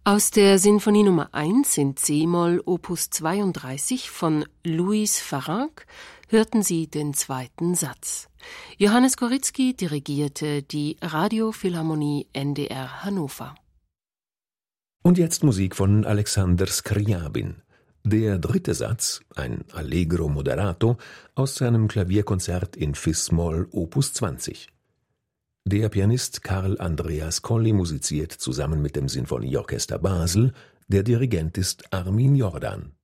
Aus der Sinfonie Nummer 1 in C-Moll Opus 32 von Louis Farrenc hörten Sie den zweiten Satz. Johannes Koryzki dirigierte die Radiophilharmonie NDR Hannover. Und jetzt Musik von Alexander Skrjabin. Der dritte Satz, ein Allegro moderato, aus seinem Klavierkonzert in Fis-Moll Opus 20. Der Pianist Karl Andreas Colli musiziert zusammen mit dem Sinfonieorchester Basel, der Dirigent ist Armin Jordan.